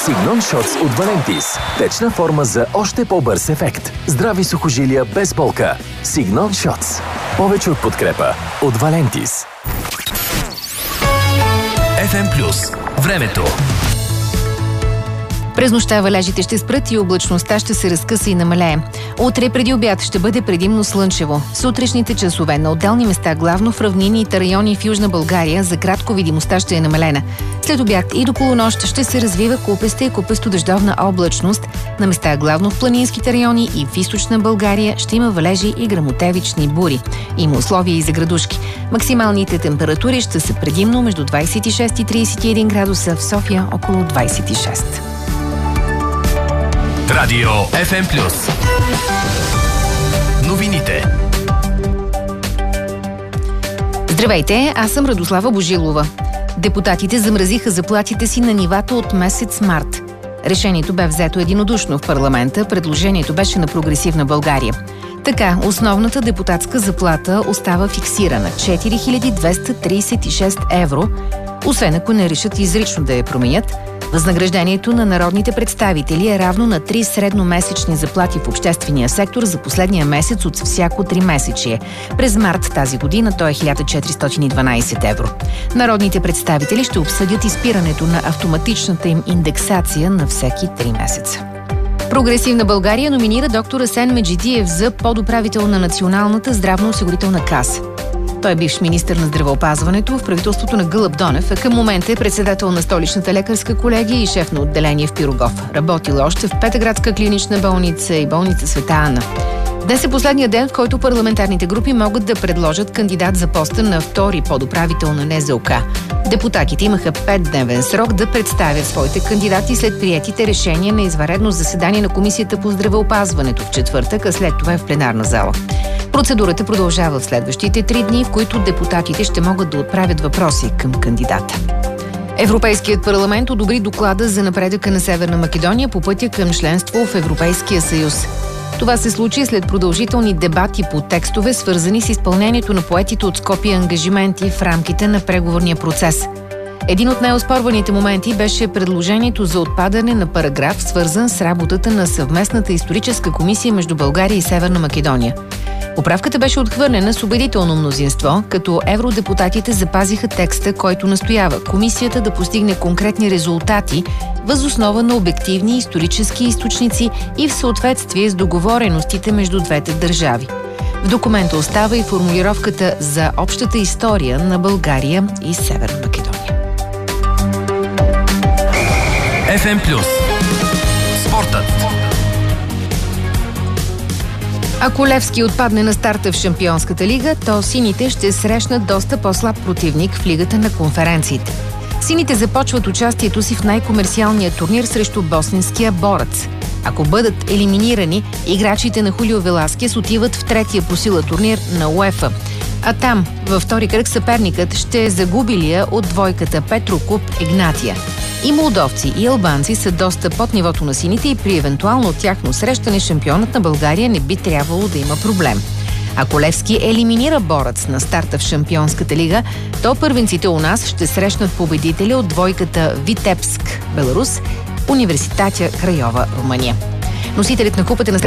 Signon Shots от Валентис. Течна форма за още по-бърз ефект. Здрави сухожилия без болка. Signon Shots. Повече от подкрепа от Валентис. FM+. Времето. През нощта валежите ще спрат и облачността ще се разкъса и намалее. Утре преди обяд ще бъде предимно слънчево. В сутрешните часове на отделни места, главно в равнинните райони в Южна България, за кратко видимостта ще е намалена. След обяд и до полунощ ще се развива купеста и купесто-дъждовна облачност. На места, главно в планинските райони и в Източна България, ще има валежи и гръмотевични бури. Има условия и за градушки. Максималните температури ще са предимно между 26 и 31 градуса, в София около 26. Радио FM+. Новините. Здравейте, аз съм Радослава Божилова. Депутатите замразиха заплатите си на нивата от месец март. Решението бе взето единодушно в парламента. Предложението беше на Прогресивна България. Така, основната депутатска заплата остава фиксирана – 4236 евро, освен ако не решат изрично да я променят. Възнаграждението на народните представители е равно на 3 средномесечни заплати в обществения сектор за последния месец от всяко 3-месечие. През март тази година то е 1412 евро. Народните представители ще обсъдят изпирането на автоматичната им индексация на всеки 3 месеца. Прогресивна България номинира доктор Асен Меджидиев за подуправител на Националната здравноосигурителна каса. Той е бивш министър на здравеопазването в правителството на Гълъб Донев, а към момента е председател на столичната лекарска колегия и шеф на отделение в Пирогов. Работил още в Петъградска клинична болница и болница Света Анна. Днес е последния ден, в който парламентарните групи могат да предложат кандидат за поста на втори подуправител на НЗОК. Депутатите имаха 5-дневен срок да представят своите кандидати след приетите решения на извънредно заседание на Комисията по здравеопазването в четвъртък, а след това в пленарна зала. Процедурата продължава в следващите 3 дни, в които депутатите ще могат да отправят въпроси към кандидата. Европейският парламент одобри доклада за напредъка на Северна Македония по пътя към членство в Европейския съюз. Това се случи след продължителни дебати по текстове, свързани с изпълнението на поетите от Скопие ангажименти в рамките на преговорния процес. Един от най-оспорваните моменти беше предложението за отпадане на параграф, свързан с работата на съвместната историческа комисия между България и Северна Македония. Поправката беше отхвърлена с убедително мнозинство, като евродепутатите запазиха текста, който настоява комисията да постигне конкретни резултати въз основа на обективни исторически източници и в съответствие с договореностите между двете държави. В документа остава и формулировката за общата история на България и Северна Македония. FM+. Спортът. Ако Левски отпадне на старта в Шампионската лига, то сините ще срещнат доста по-слаб противник в Лигата на конференциите. Сините започват участието си в най-комерциалния турнир срещу босненския Борец. Ако бъдат елиминирани, играчите на Хулио Веласкес отиват в третия по сила турнир на УЕФА. А там, във втори кръг, съперникът ще е загубилия от двойката Петрокуп Игнатия. И молдовци, и албанци са доста под нивото на сините и при евентуално тяхно срещане шампионът на България не би трябвало да има проблем. Ако Левски елиминира Борец на старта в Шампионската лига, то първенците у нас ще срещнат победителя от двойката Витебск, Беларус, Университатя Крайова, Румъния. Носителят на купата на